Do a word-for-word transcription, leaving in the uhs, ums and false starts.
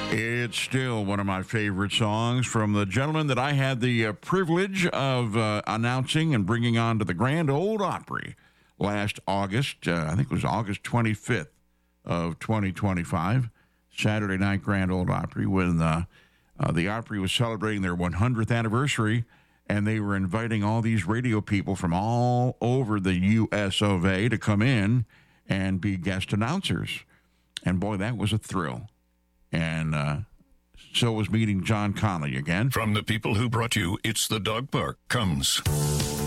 It's still one of my favorite songs from the gentleman that I had the uh, privilege of uh, announcing and bringing on to the Grand Ole Opry last August. Uh, I think it was August twenty-fifth of twenty twenty-five, Saturday night Grand Ole Opry, when uh, uh, the Opry was celebrating their one hundredth anniversary, and they were inviting all these radio people from all over the U S of A to come in and be guest announcers. And boy, that was a thrill. And uh, so was meeting John Connolly again. From the people who brought you It's the Dog Park comes